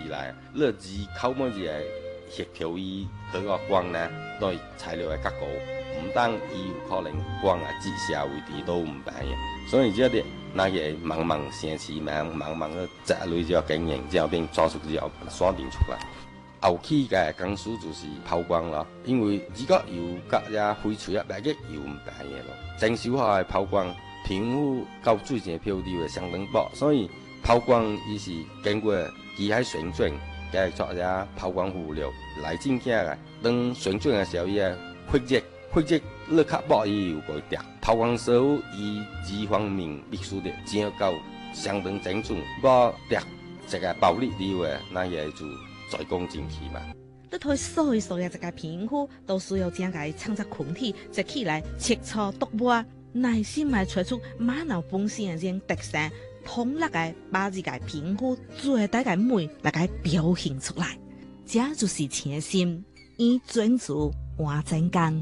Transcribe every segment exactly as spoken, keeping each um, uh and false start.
來，熱機靠每一個協調伊嗰個光呢，對材料嘅結構，唔單伊有可能光啊折射位置都唔平嘅，所以這啲那個茫茫城市、茫茫茫嘅宅類就經營，之後變做出之後鎖定出來。後期嘅工序就是拋光咯，因為如果有甲只翡翠啊白玉又唔平嘅咯，整修好嘅拋光，皮膚到水性漂流嘅相當薄，所以拋光伊是經過機械旋轉，加做只拋光輔料來進行嘅。當旋轉嘅時候，伊嘅血液血液你較薄伊有個掉，拋光時候伊幾方面必須得真高，相當精準，無掉一個暴力啲嘅，那嘢就再講進去嘛。 你睇所有所有一個皮膚都需要將佢創造群體，一起來切磋琢磨，耐心來找出馬腦本身嘅種特色，統一個把這個皮膚最大嘅美來個表現出來，這就是誠心以專注換真干。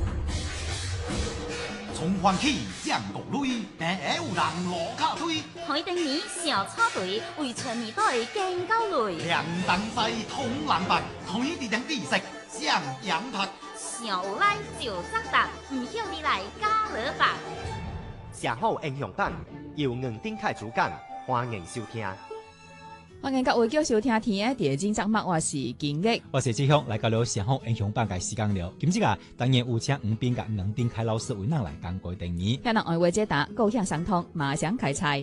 從歡喜將國類，但係有人落卡推。 海丁米小草隊為全年隊更高類。 兩等西通藍白，同一啲人地食將羊拍。 小拉就扎達，唔曉你來加勒白。 寫好英雄版，由吳丁凱主講，歡迎收聽。 歡迎各位叫收聽天嘅第二集節目，我是金玉， 我是志雄，來到了寫好英雄版嘅時間了。今次啊，當然有請吳斌甲吳丁凱老師為咱來講過定義。 向人愛話解答，高興相通，馬上開菜。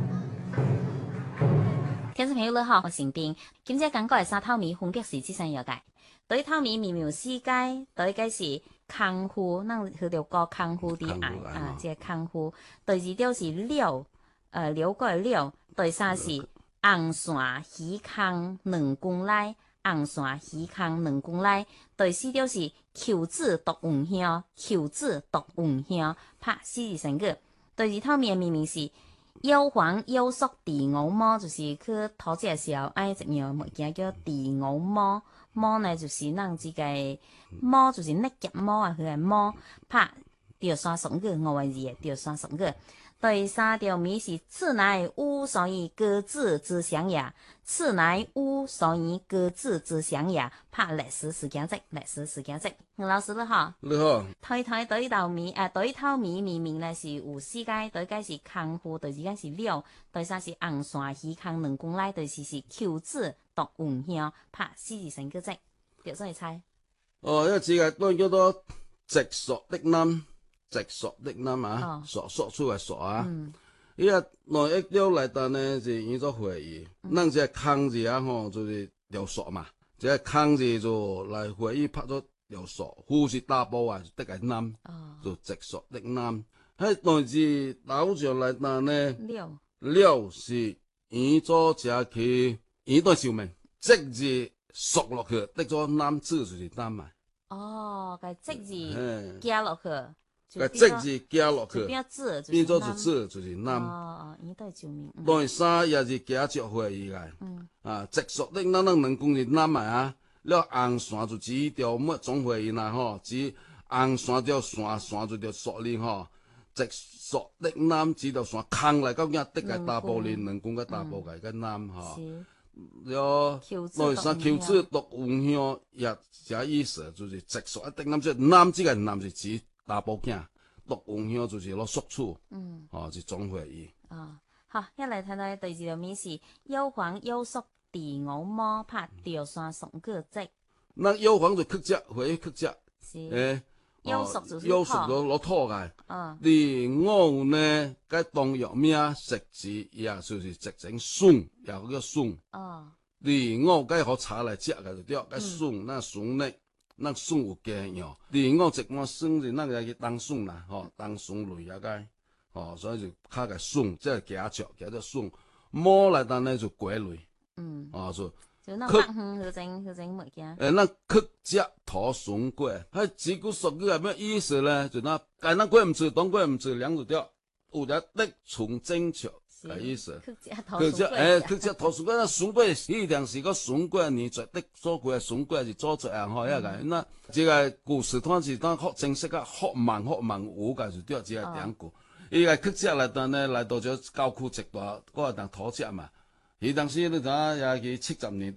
聽眾朋友你好，我是吳斌，今次講過係沙透米分別是之上有嘅。對透米微妙世界，對嘅是康夫，咱去到個康夫啲愛啊，即係康夫。對二條是料，誒料過料，對三是。紅線魚坑兩公來，紅線魚坑兩公來，第四條是求子獨運香，求子獨運香，拍四字成句。第二套面明明是幽黃幽縮地牛毛，就是去討這個時候愛一樣物件叫地牛毛，毛呢就是咱這個毛就是那夾毛啊，佢係毛，拍條三成句，我話字條三成句。第三條米是此乃吾所以歌子之鄉也，此乃吾所以歌子之鄉也，拍歷史時間值，歷史時間值。吳老師你好， 你好。 睇睇對頭米，誒對頭米明明咧是有世界，對解是康夫，對之間是料，對三是紅線魚坑兩公來，對四是求子獨運香，拍四字成句值，叫做猜。 哦，呢個字嘅都叫做直索的音。直索的音啊，索索出嚟索啊！依個內一條嚟到呢就變咗回憶，咱只康字啊吼就是條索嘛，只個康字就嚟回憶拍咗條索，呼是打波啊，得個音，就直索的音。喺內字打上嚟到呢，料料是變咗只去變咗上面，即字索落去，得咗音字就是音嘛。 哦，個即字加落去。 個即字加落去， 變咗變咗就字就是音。 哦，伊都係照明。 當三也是加著回憶嘅。嗯。啊，直屬的咱咱能講是音嘛啊，了紅線就指條乜總回憶啦吼，指紅線條線線就條索哩吼，直屬的音指條線空來到影得個大部哩，能講個大部個個音吼。了，當三求子獨運香也這意思，就是直屬的音即音即個音是指。大部件獨運香就是攞縮處，嗯，哦，是總回憶。 哦，好，一嚟睇到第二條面是幽黃幽縮地牛毛拍條山送個積。 那幽黃就曲折，回曲折。 是。誒，幽縮就是土。 幽縮就攞土嘅。 嗯。 地牛呢，該當藥名食字也就是直整筍，也叫筍。哦。地牛該好茶來食嘅就對，該筍那筍呢？那筍有加樣，另外一般筍是那個叫冬筍啦，吼，冬筍類啊個，吼，所以就較個筍，即係加著加做筍。毛來當呢就果類，嗯，哦就。 就那北方嗰種嗰種物件。誒， 那曲折土筍果，喺字句俗語係咩意思咧？就那解那果唔字，當果唔字兩字掉，有隻的從正確。個意思， 曲折誒，曲折土筍果，那筍果一定是個筍果，你做的所謂嘅筍果是做做樣吼，一個那這個故事當時當學正式個學問學問有個就對，這個典故。伊個曲折來到呢，來到咗郊區一段嗰個當土折嘛，伊當時你睇也去七十年代。